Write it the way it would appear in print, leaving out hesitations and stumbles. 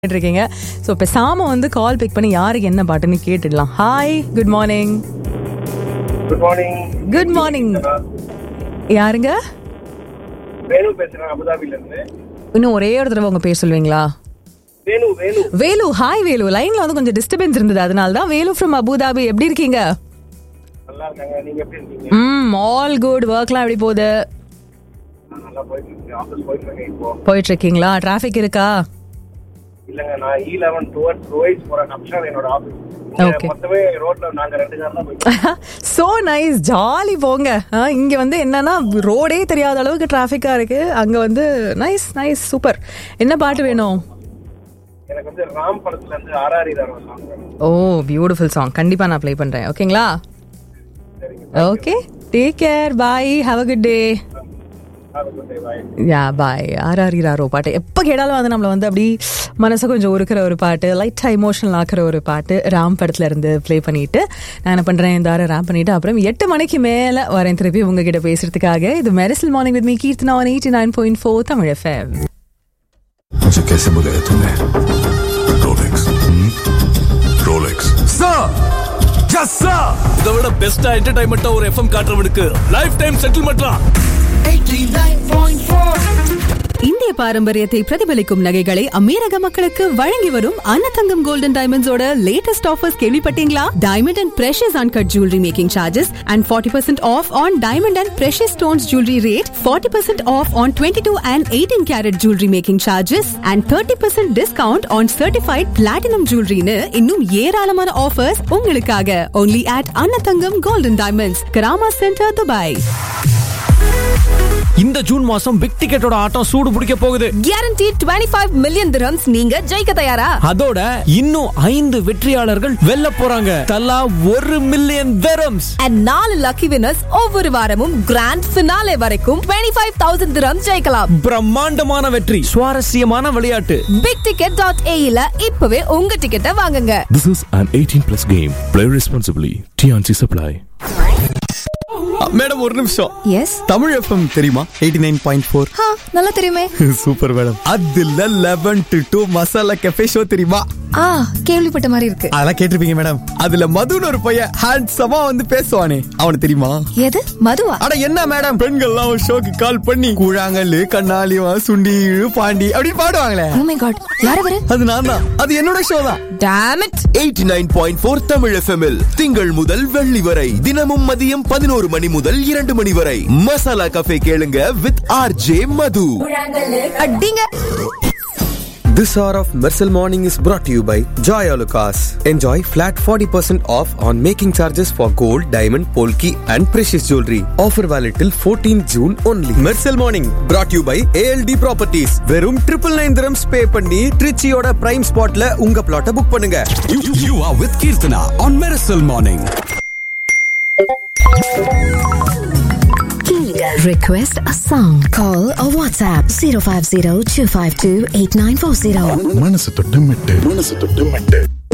இருக்கீங்க. ஸோ பேசாம வந்து கால் பிக் பண்ணி யாருக்கு என்ன பாட்டுன்னு கேட்டுடலாம். Hi, good morning. Good morning. Good morning. யாருங்க? வேணு பேசுறேன், அபுதாபில இருந்து. இன்னும் ஒரே ஒரு தடவை உங்க பேர் சொல்லுவீங்களா? வேணு. வேலு. ஹாய் வேலு. லைன்ல வந்து கொஞ்சம் டிஸ்டர்பன்ஸ் இருந்தது, அதனால தான். Velu from Abu Dhabi. எப்படி இருக்கீங்க? நல்லா இருக்காங்க. நீங்க எப்படி இருக்கீங்க? All good. ஒர்க்லாம் எப்படி போகுது? நல்லா போயிட்டு இருக்கு. ஆபீஸ் போயிட்டு இருக்கேன் இப்போ. போயிட்டு இருக்கீங்களா? டிராஃபிக் இருக்கா? இல்லங்க, நான் E11 டுவர்ட்ஸ் ரோய்ஸ் போறேன். அப்ஷன் என்னோட ஆபீஸ். Okay. மொத்தமே ரோட்ல நாங்க 2 கார் தான் போயிட்டு. சோ நைஸ், ஜாலி போங்க. இங்க வந்து என்னன்னா ரோடே தெரியாத அளவுக்கு டிராஃபிக்கா இருக்கு. அங்க வந்து நைஸ் நைஸ், சூப்பர். என்ன பாட்டு வேணும்? எனக்கு வந்து ராம் படத்துல இருந்து ஆர்ஆர் சாங் வேணும். ஓ, பியூட்டிஃபுல் சாங். கண்டிப்பா நான் ப்ளே பண்றேன். ஓகேங்களா? Okay, take care, bye, have a good day. Yeah, bye. RR பாட்டு எப்போ கேட்டாலும் வந்து நம்மளை வந்து அப்படி மனசை கொஞ்சம் உருக்கிற ஒரு பாட்டு, லைட்டாக இமோஷனல் ஆக்குற ஒரு பாட்டு ராம் படத்துல இருந்து ப்ளே பண்ணிட்டு நான் என்ன பண்றேன், இந்த வாரம் ராம் பண்ணிட்டு அப்புறம் 8 மணிக்கு மேல வரேன் திருப்பி உங்ககிட்ட பேசுறதுக்காக. இது Mersal morning with me Keerthana on 89.4 Tamil FM. मुझे कैसे बुलाया तूने? Rolex. Rolex. Sir, yes sir. இதை விட பெஸ்டா என்டர்டைன்மெண்டா ஒரு எஃப்எம் காட்டுறவனுக்கு லைஃப் டைம் செட்டில்மெண்ட்லாம் 89.4. இந்திய பாரம்பரியத்தை பிரதிபலிக்கும் நகைகளை அமீரக மக்களுக்கு வழங்கி வரும் அன்னதங்கம் கோல்டன் டைமண்ட்ஸோட லேட்டஸ்ட் ஆஃபர்ஸ் கேள்விப்பட்டீங்களா? Diamond and precious uncut jewellery making charges and 40% off on diamond and precious stones jewelry rate, 40% off on 22 and 18 carat jewelry making charges and 30% discount on certified platinum jewelry னு இன்னும் ஏராளமான offers உங்களுக்காக. only at Annathangam golden diamonds, Karama centre, Dubai. இந்த June மாசம் big டிக்கெட்டோட ஆட்டம் சூடு பிடிக்க போகுது. Guaranteed 25 million dirhams. நீங்க ஜெயிக்க தயாரா? அதோட இன்னும் 5 வெற்றியாளர்கள் வெல்ல போறாங்க. தலா 1 million dirhams. And 4 lucky winners ஒவ்வொரு வாரமும் கிராண்ட் ஃபினாலே வரைக்கும் 25,000 dirhams ஜெயிக்கலாம். பிரம்மாண்டமான வெற்றி, சுவாரஸ்யமான விளையாட்டு. bigticket.ae ல இப்பவே உங்க டிக்கெட்டை வாங்குங்க. This is an 18+ game. Play responsibly. TNC Supply. Madam, ஒரு நிமிஷம். எஸ். தமிழ் எஃப்எம் தெரியுமா? 89.4. நல்லா தெரியுமே. Super madam. அதுல 11 to 2 மசாலா கஃபே ஷோ தெரியுமா? கேள்விப்பட்ட மாதிரி இருக்கு. அதெல்லாம் கேட்டிருப்பீங்க மேடம். அதுல மதுன்னு ஒரு பையன் ஹேண்ட்ஸமா வந்து பேசுவானே, அவனுக்கு தெரியுமா? எது, மதுவா? அட என்ன மேடம், பெண்கள்லாம் ஒரு ஷோக்கு கால் பண்ணி கூழாங்கல்லு, கண்ணாலிவா, சுண்டி, பாண்டி அப்படி பாடுவாங்களே. Oh my god, யார் அவரு? அது நான் தான். அது என்னோட ஷோ தான். Damn it. 89.4 தமிழ் எஃப்எம்மில் திங்கள் முதல் வெள்ளி வரை தினமும் மதியம் 11 மணி முதல் 2 மணி வரை மசாலா கஃபே கேளுங்க வித் RJ மது. அடிங்க. This hour of Mersal Morning is brought to you by Joy Alucas. Enjoy flat 40% off on making charges for gold, diamond, polki and precious jewelry. Offer valid till 14 June only. Mersal Morning brought to you by ALD Properties. வெறும் 999 dirhams pay பண்ணி திருச்சியோட prime spotல உங்க plot book பண்ணுங்க. You are with Kirtana on Mersal Morning. Request a song. Call or WhatsApp 050-252-8940. மனசு தொட்டு மெட்டு